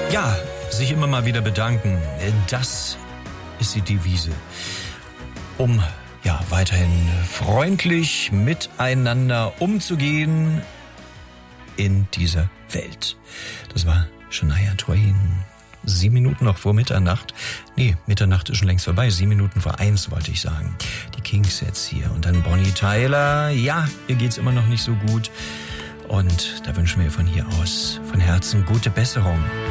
Ja, sich immer mal wieder bedanken, das ist die Devise, um ja weiterhin freundlich miteinander umzugehen in dieser Welt. Das war Shania Twain. 7 Minuten noch vor Mitternacht. Nee, Mitternacht ist schon längst vorbei. 7 Minuten vor 1 wollte ich sagen. Die Kings jetzt hier. Und dann Bonnie Tyler. Ja, ihr geht's immer noch nicht so gut. Und da wünschen wir von hier aus von Herzen gute Besserung.